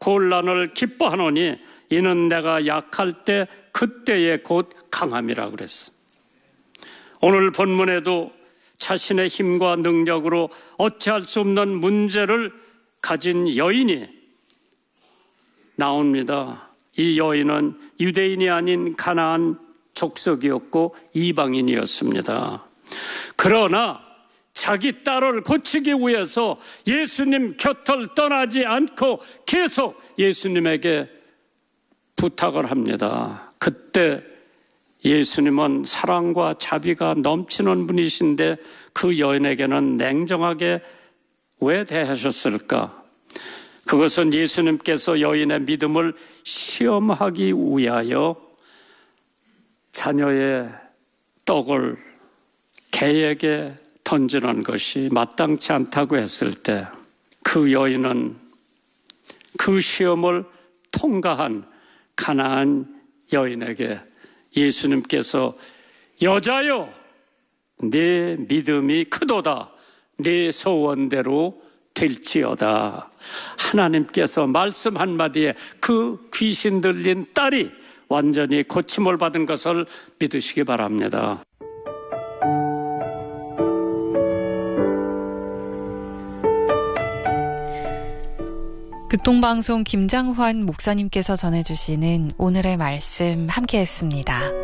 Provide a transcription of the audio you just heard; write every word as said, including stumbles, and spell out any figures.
곤란을 기뻐하노니 이는 내가 약할 때 그때에 곧 강함이라 그랬어. 오늘 본문에도 자신의 힘과 능력으로 어찌할 수 없는 문제를 가진 여인이 나옵니다. 이 여인은 유대인이 아닌 가나안 족속이었고 이방인이었습니다. 그러나 자기 딸을 고치기 위해서 예수님 곁을 떠나지 않고 계속 예수님에게 부탁을 합니다. 그때 예수님은 사랑과 자비가 넘치는 분이신데 그 여인에게는 냉정하게 왜 대하셨을까? 그것은 예수님께서 여인의 믿음을 시험하기 위하여 자녀의 떡을 개에게 던지는 것이 마땅치 않다고 했을 때 그 여인은 그 시험을 통과한 가나안 여인에게 예수님께서 여자여 네 믿음이 크도다 네 소원대로 될지어다. 하나님께서 말씀 한마디에 그 귀신 들린 딸이 완전히 고침을 받은 것을 믿으시기 바랍니다. 극동방송 김장환 목사님께서 전해주시는 오늘의 말씀 함께했습니다.